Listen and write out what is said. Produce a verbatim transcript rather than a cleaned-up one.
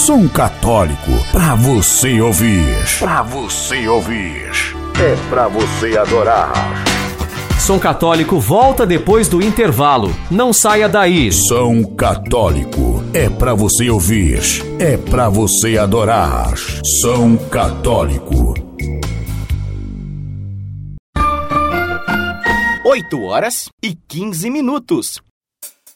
Som Católico, pra você ouvir. Pra você ouvir. É pra você adorar. Som Católico volta depois do intervalo. Não saia daí. Som Católico, é pra você ouvir. É pra você adorar. Som Católico. oito horas e quinze minutos.